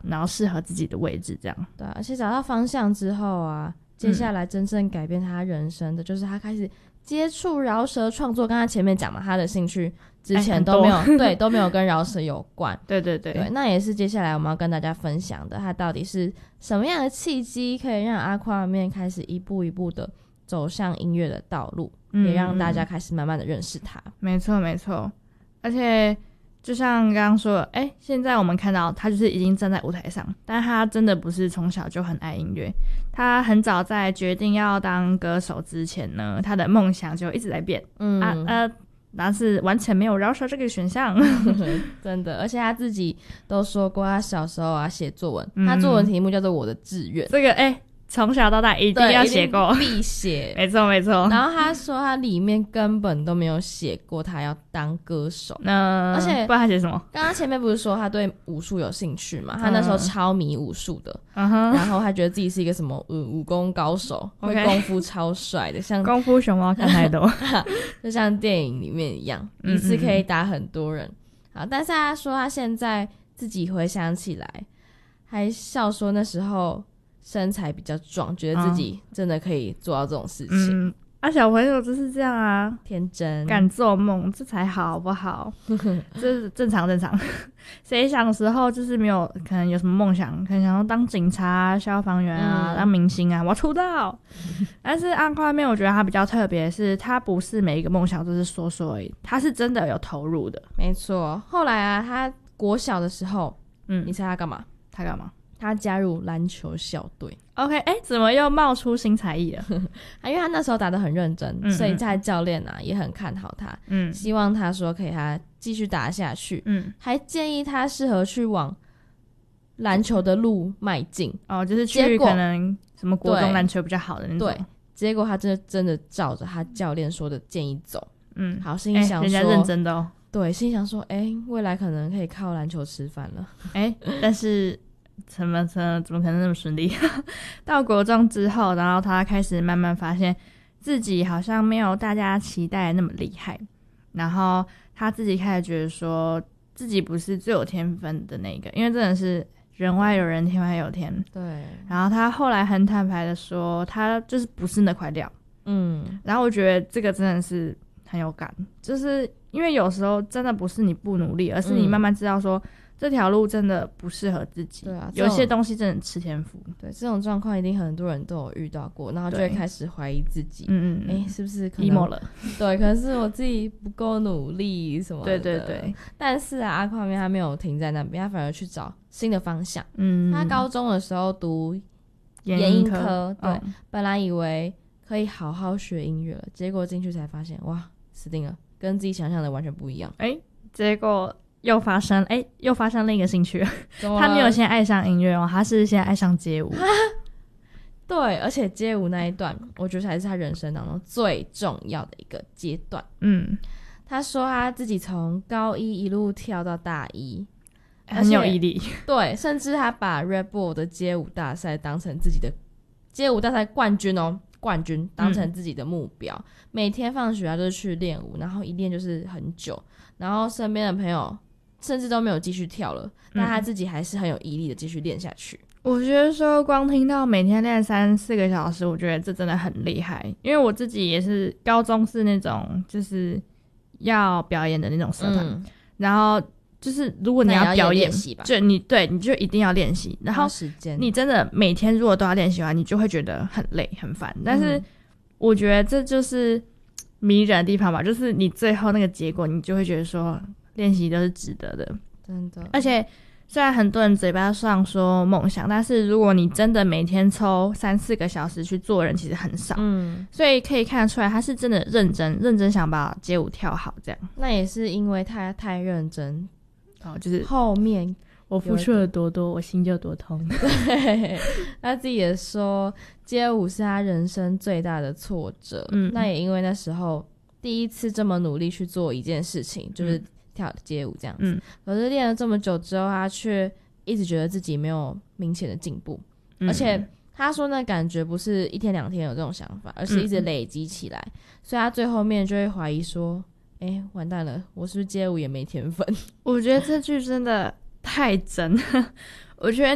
然后适合自己的位置这样。 对啊，而且找到方向之后啊，接下来真正改变他人生的，就是他开始接触饶舌创作。刚才前面讲嘛，他的兴趣之前都没有、对，都没有跟饶舌有关。 对对对对，那也是接下来我们要跟大家分享的，他到底是什么样的契机可以让阿夸面开始一步一步的走向音乐的道路，也让大家开始慢慢的认识他。 没错没错，而且就像刚刚说的，现在我们看到他就是已经站在舞台上，但他真的不是从小就很爱音乐，他很早在决定要当歌手之前呢，他的梦想就一直在变。但是完全没有饶舌这个选项。 真的，而且他自己都说过，他小时候啊写作文，他作文题目叫做我的志愿， 这个从小到大一定要写过， 必写。 没错没错。 然后他说他里面根本都没有写过他要当歌手，而且不知道他写什么。 刚刚前面不是说他对武术有兴趣嘛，他那时候超迷武术的，然后他觉得自己是一个什么武功高手，会功夫超帅的，像功夫熊猫看太多就像电影里面一样，一次可以打很多人。好，但是他说他现在自己回想起来还笑说那时候身材比较壮，觉得自己真的可以做到这种事情。小朋友就是这样啊， 天真敢做梦，这才好不好？这是正常。谁小时候就是没有可能有什么梦想，可能想要当警察啊、消防员啊、当明星啊，我要出道。但是阿夸面我觉得他比较特别的是，他不是每一个梦想都是说说而已，他是真的有投入的。 没错。后来啊，他国小的时候，你猜他干嘛？他加入篮球校队。 OK， 怎么又冒出新才艺了？ 因为他那时候打得很认真，所以他的教练啊也很看好他，希望他说可以他继续打下去，还建议他适合去往篮球的路迈进。 就是去可能什么国中篮球比较好的那种。 对，结果他真的照着他教练说的建议走。好，心里想说， 人家认真的哦。 对，心里想说，未来可能可以靠篮球吃饭了。 但是怎么可能那么顺利？到国中之后，然后他开始慢慢发现自己好像没有大家期待的那么厉害，然后他自己开始觉得说自己不是最有天分的那个，因为真的是人外有人，天外有天。对。然后他后来很坦白的说，他就是不是那块料。然后我觉得这个真的是很有感，就是因为有时候真的不是你不努力，而是你慢慢知道说这条路真的不适合自己。对啊，有些东西真的吃天赋。对， 这种状况一定很多人都有遇到过，然后就会开始怀疑自己。是不是可能 emo 了？对， 可能是我自己不够努力什么的。对。但是啊，阿夸面他没有停在那边，他反而去找新的方向。他高中的时候读研音科，对，本来以为可以好好学音乐了，结果进去才发现，哇，死定了，跟自己想象的完全不一样。 结果又发生另一个兴趣。他没有先爱上音乐哦，他是先爱上街舞。 对，而且街舞那一段我觉得才是他人生当中最重要的一个阶段。他说他自己从高一一路跳到大一， 很有毅力。 对，甚至他把 Red Bull 的街舞大赛当成自己的街舞大赛冠军当成自己的目标。每天放学他就是去练舞，然后一练就是很久，然后身边的朋友甚至都没有继续跳了，但他自己还是很有毅力的继续练下去。 我觉得说光听到每天练3-4个小时，我觉得这真的很厉害。因为我自己也是高中是那种就是要表演的那种社团，然后就是如果你要表演，就你就一定要练习，然后你真的每天如果都要练习的话，你就会觉得很累很烦。但是我觉得这就是迷人的地方吧，就是你最后那个结果，你就会觉得说练习都是值得的，真的。而且虽然很多人嘴巴上说梦想，但是如果你真的每天抽3-4个小时去做人，其实很少。所以可以看得出来他是真的认真想把街舞跳好这样。 那也是因为他太认真， 就是后面我付出了多多，我心就多痛。 对，他自己也说街舞是他人生最大的挫折。那也因为那时候第一次这么努力去做一件事情，就是跳街舞这样子。可是练了这么久之后，他却一直觉得自己没有明显的进步。而且他说那感觉不是1天2天有这种想法，而是一直累积起来。所以他最后面就会怀疑说，完蛋了，我是不是街舞也没天分？ 我觉得这句真的太真了。我觉得